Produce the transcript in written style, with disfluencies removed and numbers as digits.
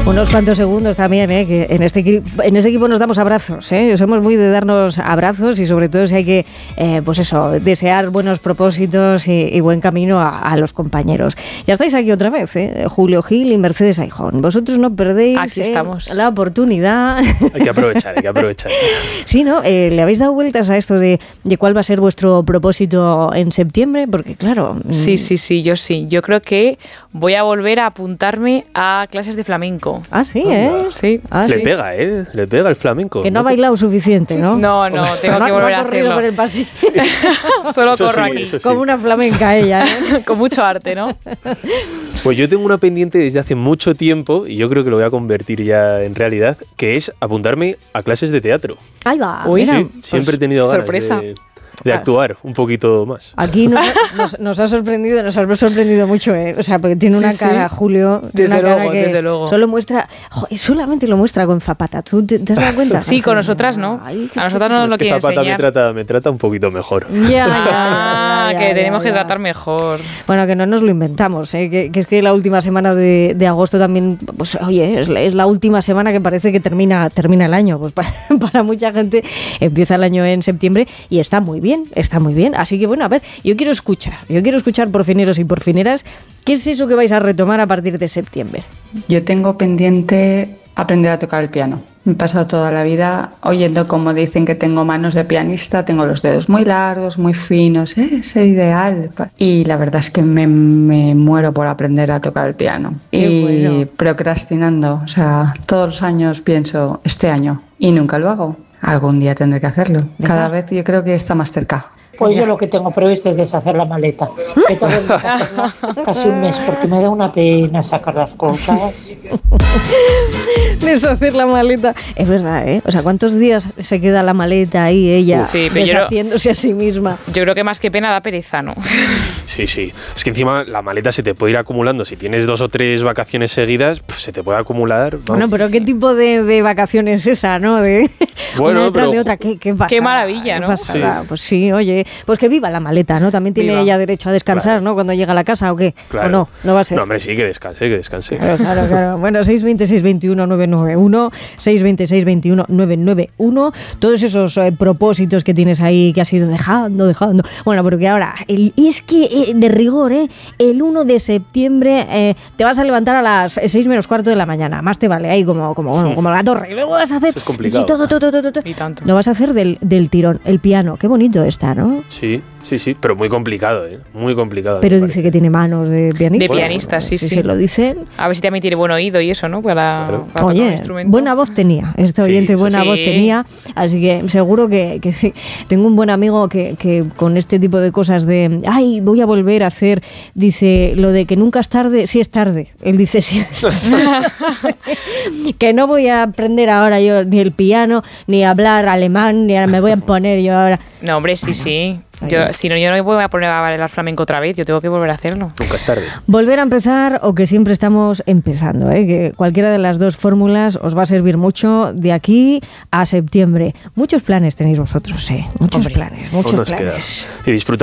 Unos cuantos segundos también, que en este equipo nos damos abrazos, somos muy de darnos abrazos y sobre todo si hay que, desear buenos propósitos y buen camino a los compañeros. Ya estáis aquí otra vez, Julio Gil y Mercedes Aijón. Vosotros no perdéis aquí estamos. La oportunidad. Hay que aprovechar. Sí, ¿no? ¿Le habéis dado vueltas a esto de cuál va a ser vuestro propósito en septiembre? Porque claro... Sí, yo sí. Yo creo que voy a volver a apuntarme a clases de flamenco. Ah, sí, Sí. Le pega, Le pega el flamenco. Que no ha bailado suficiente, ¿no? No, tengo que volver a hacerlo. Por el pasillo. Solo corro aquí. Como una flamenca ella, ¿eh? Con mucho arte, ¿no? Pues yo tengo una pendiente desde hace mucho tiempo y yo creo que lo voy a convertir ya en realidad, que es apuntarme a clases de teatro. Ahí va. Uy, mira, sí, siempre he tenido ganas sorpresa. de actuar un poquito más. Aquí nos ha sorprendido mucho, O sea, porque tiene una cara, Julio, desde una cara que desde luego. solamente lo muestra con Zapata. ¿Tú te has dado cuenta? Sí, con nosotras no. A nosotras no nos lo quiere Zapata enseñar. me trata un poquito mejor. Ya, que tenemos que tratar mejor. Bueno, que no nos lo inventamos, que es que la última semana de agosto también, pues oye, es la última semana que parece que termina el año. Pues para mucha gente empieza el año en septiembre y está muy bien. Así que bueno, a ver, yo quiero escuchar porfineros y porfineras, ¿qué es eso que vais a retomar a partir de septiembre? Yo tengo pendiente aprender a tocar el piano. Me he pasado toda la vida oyendo como dicen que tengo manos de pianista, tengo los dedos muy largos, muy finos, es ideal. Y la verdad es que me muero por aprender a tocar el piano. Procrastinando, o sea, todos los años pienso, este año, y nunca lo hago. Algún día tendré que hacerlo. Cada vez yo creo que está más cerca. Pues yo lo que tengo previsto es deshacer la maleta. Que tengo que deshacerla casi un mes porque me da una pena sacar las cosas. Deshacer la maleta. Es verdad, O sea, ¿cuántos días se queda la maleta ahí ella deshaciéndose a sí misma? Yo creo que más que pena da pereza, ¿no? Sí. Es que encima la maleta se te puede ir acumulando. Si tienes 2 o 3 vacaciones seguidas, se te puede acumular. Vamos. Bueno, pero ¿qué tipo de vacaciones es esa, no? Una detrás de otra. ¿Qué pasa? Qué maravilla, ¿no? Sí. Pues sí, oye, pues que viva la maleta, ¿no? También tiene ella derecho a descansar, claro. ¿No? Cuando llega a la casa, ¿o qué? Claro. ¿O no va a ser? No, hombre, sí, que descanse. Claro. Bueno, 620-621-991, 620-621-991, todos esos propósitos que tienes ahí que has ido dejando. Bueno, pero que ahora, es que de rigor, el 1 de septiembre te vas a levantar a las 6 menos cuarto de la mañana, más te vale, ahí como la torre, y luego vas a hacer... Eso es complicado. Todo. Y tanto. Lo vas a hacer del tirón, el piano, qué bonito está, ¿no? Sí, pero muy complicado, muy complicado. Pero dice que tiene manos de pianista. De pianista, sí. Sí, lo dicen. A ver si también tiene buen oído y eso, ¿no? Para tocar un instrumento. Buena voz tenía, este oyente voz tenía, así que seguro que sí. Tengo un buen amigo que con este tipo de cosas de, voy a volver a hacer, dice, lo de que nunca es tarde, sí es tarde. Él dice, sí. Que no voy a aprender ahora yo ni el piano, ni hablar alemán, ni me voy a poner yo ahora. No, hombre, sí. Yo no me voy a poner a bailar flamenco otra vez, yo tengo que volver a hacerlo. Nunca es tarde. Volver a empezar o que siempre estamos empezando, que cualquiera de las dos fórmulas os va a servir mucho de aquí a septiembre. Muchos planes tenéis vosotros, muchos planes. Y disfrutar